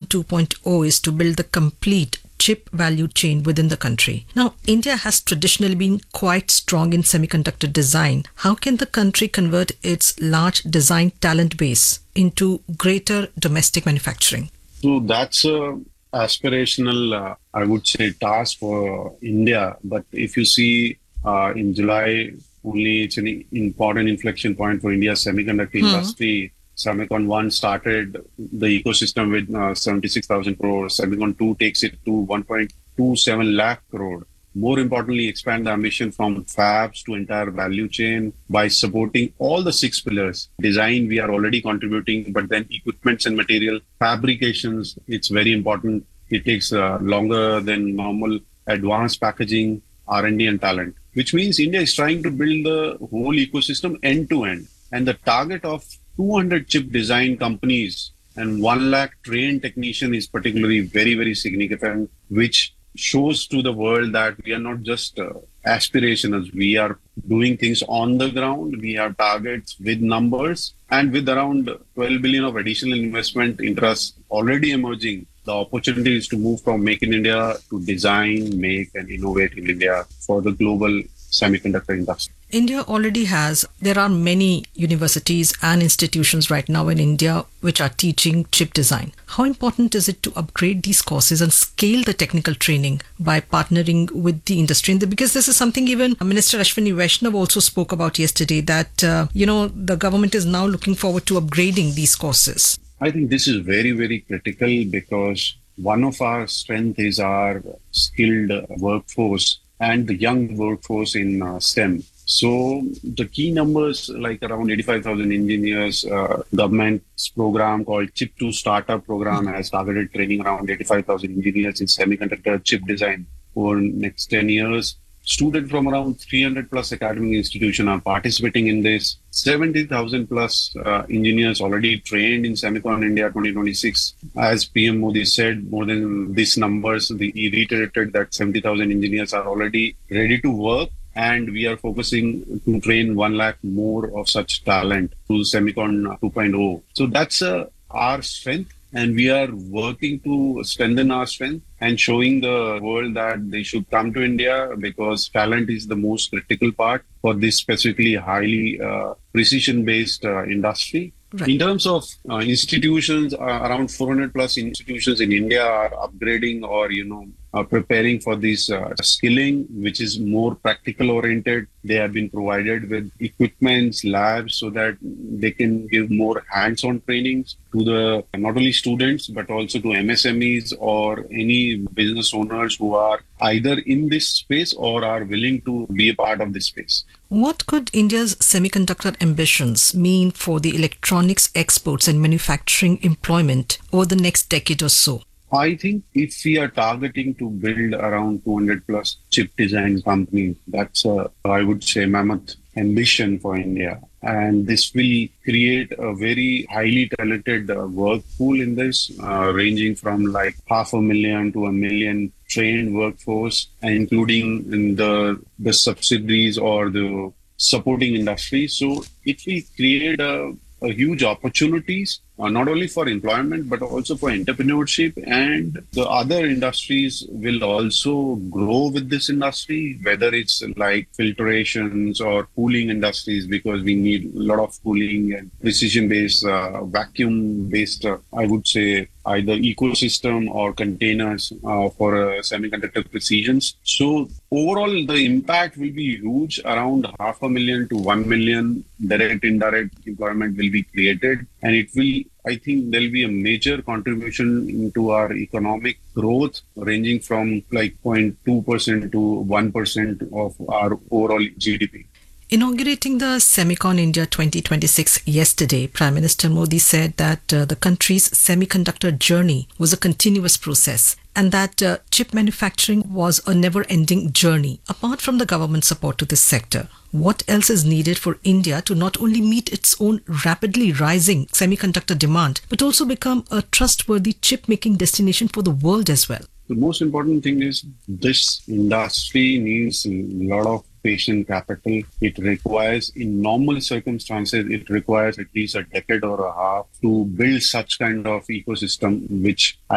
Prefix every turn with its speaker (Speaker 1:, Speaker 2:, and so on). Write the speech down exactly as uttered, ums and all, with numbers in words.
Speaker 1: two point oh is to build the complete chip value chain within the country. Now, India has traditionally been quite strong in semiconductor design. How can the country convert its large design talent base into greater domestic manufacturing?
Speaker 2: So that's a aspirational, uh, I would say, task for India. But if you see uh, in July, only it's an important inflection point for India's semiconductor hmm. industry. Semicon one started the ecosystem with uh, seventy-six thousand crores. Semicon two takes it to one point two seven lakh crore. More importantly, expand the ambition from fabs to entire value chain by supporting all the six pillars. Design, we are already contributing, but then equipments and material, fabrications, it's very important. It takes uh, longer than normal. Advanced packaging, R and D and talent, which means India is trying to build the whole ecosystem end to end. And the target of two hundred chip design companies and one lakh trained technician is particularly very, very significant, which shows to the world that we are not just uh, aspirational. We are doing things on the ground. We have targets with numbers, and with around twelve billion of additional investment interest already emerging. The opportunity is to move from Make in India to design, make and innovate in India for the global semiconductor industry.
Speaker 1: India already has, there are many universities and institutions right now in India which are teaching chip design. How important is it to upgrade these courses and scale the technical training by partnering with the industry? Because this is something even Minister Ashwini Vaishnav also spoke about yesterday, that, uh, you know, the government is now looking forward to upgrading these courses.
Speaker 2: I think this is very, very critical because one of our strengths is our skilled workforce and the young workforce in uh, STEM. So the key numbers, like around eighty-five thousand engineers, uh, government's program called Chip two Startup program has targeted training around eighty-five thousand engineers in semiconductor chip design for next ten years. Students from around three hundred plus academic institutions are participating in this. seventy thousand plus uh, engineers already trained in Semicon India twenty twenty-six. As P M Modi said, more than these numbers, the, he reiterated that seventy thousand engineers are already ready to work. And we are focusing to train one lakh more of such talent to Semicon two point oh. So that's uh, our strength. And we are working to strengthen our strength and showing the world that they should come to India because talent is the most critical part for this specifically highly uh, precision-based uh, industry. Right. In terms of uh, institutions, uh, around four hundred plus institutions in India are upgrading or, you know, uh, preparing for this uh, skilling, which is more practical oriented. They have been provided with equipments, labs, so that they can give more hands-on trainings to the not only students, but also to M S M Es or any business owners who are either in this space or are willing to be a part of this space.
Speaker 1: What could India's semiconductor ambitions mean for the electronics exports and manufacturing employment over the next decade or so?
Speaker 2: I think if we are targeting to build around two hundred plus chip design companies, that's a, I would say, mammoth ambition for India. And this will create a very highly talented uh, work pool in this, uh, ranging from like half a million to a million trained workforce, and including in the, the subsidiaries or the supporting industry. So it will create a, a huge opportunities, uh, not only for employment, but also for entrepreneurship. And the other industries will also grow with this industry, whether it's like filtrations or cooling industries, because we need a lot of cooling and precision-based, uh, vacuum-based, uh, I would say, either ecosystem or containers uh, for uh, semiconductor precisions. So overall, the impact will be huge. Around half a million to one million direct, indirect employment will be created. And it will, I think there'll be a major contribution into our economic growth, ranging from like zero point two percent to one percent of our overall G D P.
Speaker 1: Inaugurating the Semicon India twenty twenty-six yesterday, Prime Minister Modi said that uh, the country's semiconductor journey was a continuous process and that uh, chip manufacturing was a never-ending journey. Apart from the government support to this sector, what else is needed for India to not only meet its own rapidly rising semiconductor demand, but also become a trustworthy chip-making destination for the world as well?
Speaker 2: The most important thing is this industry needs a lot of patient capital. It requires, in normal circumstances, it requires at least a decade or a half to build such kind of ecosystem, which